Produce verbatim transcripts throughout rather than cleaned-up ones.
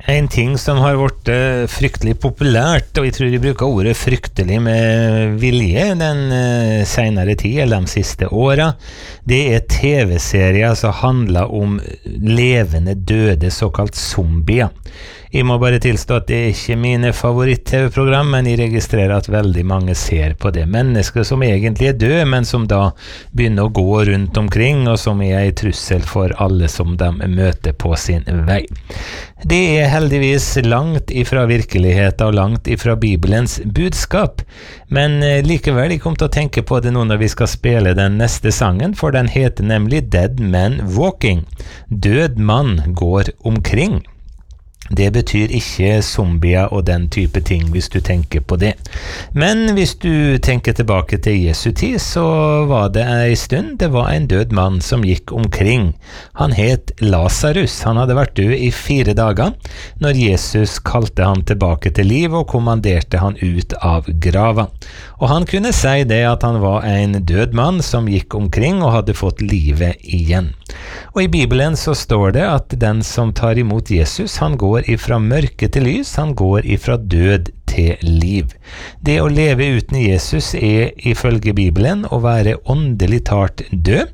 En ting som har vært uh, fryktelig populært, og jeg tror de bruker ordet fryktelig med vilje den uh, senere tid, eller de siste åra, det er T V-serier som handler om levende døde, såkalt zombier. Jeg må bare tilstå at det er ikke mine favoritt-T V-program, men jeg registrerer at veldig mange ser på det. Mennesker som egentlig er døde, men som da begynner å gå rundt omkring, og som er en trussel for alle som de møter på sin vei. Det er heldigvis langt ifra virkeligheten og langt ifra Bibelens budskap, men likevel jeg kom til å tenke på det nå når vi skal spille den neste sangen, for den heter nemlig Dead Man Walking. Død mann går omkring. Det betyr ikke zombier og den type ting hvis du tenker på det. Men hvis du tenker tilbake til Jesu tid, så var det en stund, det var en død mann som gikk omkring. Han het Lazarus, han hadde vært død i fire dager, når Jesus kalte han tilbake til liv og kommanderte han ut av grava. Og han kunne si det at han var en død mann som gikk omkring og hadde fått livet igjen. Og i Bibelen så står det at den som tar imot Jesus, han går ifra mørke til lys, han går ifra død til liv. Det å leve uten Jesus er ifølge Bibelen å være åndelig talt død,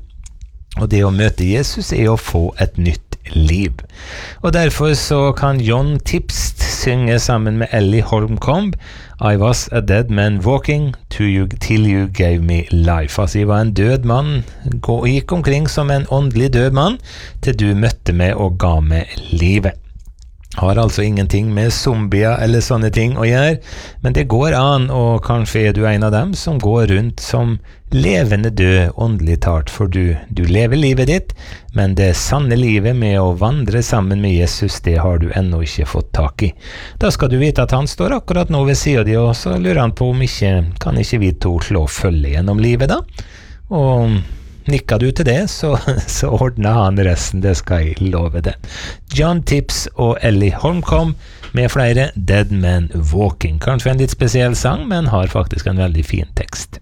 og det å møte Jesus er å få et nytt liv. Og derfor så kan John Tipst synge sammen med Ellie Holmcomb I was a dead man walking to you, till you gave me life. Altså jeg var en død mann, gikk omkring som en åndelig død mann til du møtte meg og ga meg livet. Har altså ingenting med zombier eller sånne ting å gjøre, men det går an, og kanskje er du en av dem som går rundt som levende død, åndelig talt, for du, du lever livet ditt, men det sanne livet med å vandre sammen med Jesus, det har du ennå ikke fått tak i. Da skal du vite at han står akkurat nå ved siden av deg, og så lurer han på om ikke, kan ikke vi to slå følge gjennom livet da? Og nikker du til det, så, så ordner han resten, det skal jeg love det. John Tipps og Ellie Holmcomb med flere Dead Man Walking. Kanskje en litt spesiell sang, men har faktisk en veldig fin tekst.